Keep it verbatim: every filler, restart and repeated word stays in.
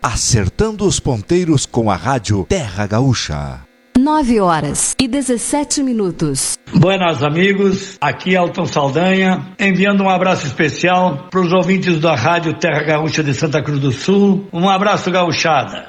Acertando os ponteiros com a rádio Terra Gaúcha. nove horas e dezessete minutos. Buenas amigos, aqui Elton Saldanha, enviando um abraço especial para os ouvintes da rádio Terra Gaúcha de Santa Cruz do Sul. Um abraço, gauchada.